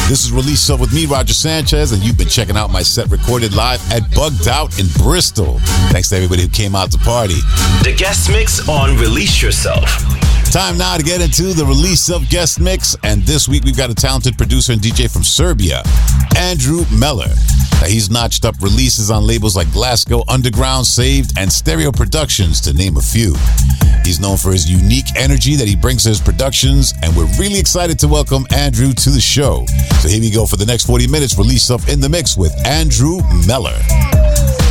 This is Release Yourself with me, Roger Sanchez, and you've been checking out my set recorded live at Bugged Out in Bristol. Thanks to everybody who came out to party. The guest mix on Release Yourself. Time now to get into the Release Yourself guest mix, and this week we've got a talented producer and DJ from Serbia, Andrew Meller. Now, he's notched up releases on labels like Glasgow Underground, Saved, and Stereo Productions, to name a few. He's known for his unique energy that he brings to his productions, and we're really excited to welcome Andrew to the show. So here we go for the next 40 minutes. Release Yourself in the mix with Andrew Meller.